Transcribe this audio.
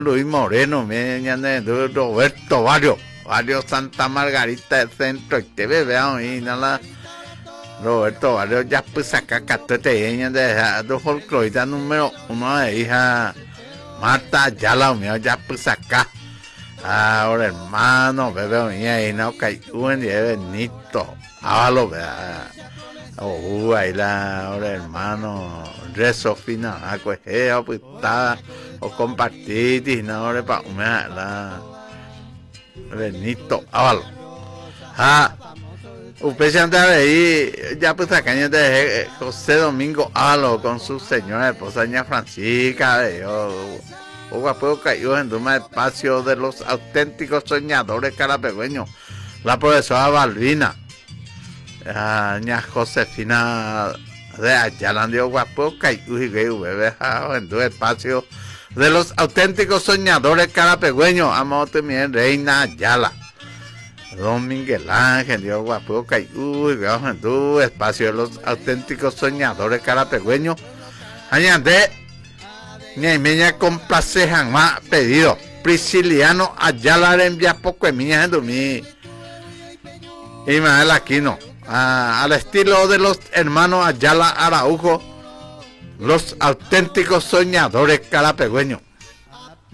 Luis Moreno, Roberto Barrio Santa Margarita del Centro, y te veamos y nada. Roberto Barrio ya pues acá catete de dos folcloristas número uno de hija Marta Ayala, mío ya pues acá. Ahora hermano, bebé mía y no cae un día Benito. Hágalo, vea. Ahí la ahora hermano rezo final, pues está o compartir no ahora para la Benito, hágalo. Usted se anda ahí, ya pues acá de José Domingo Álo con su señora esposa doña Francisca, o guapo cayó en un espacio de los auténticos soñadores carapegüeños, la profesora Balbina, doña Josefina de Ayala, dio guapo cayó y bebé en un espacio de los auténticos soñadores carapegüeños, amo también Reina Ayala. Don Miguel Ángel, Dios guapo, uy, veamos en tu espacio de los auténticos soñadores carapegüeños. Añade, ni meña complace jamás pedido. Prisciliano Ayala le envía poco de miñas en dormir. Y Manuel Aquino, al estilo de los hermanos Ayala Araujo, los auténticos soñadores carapegüeños.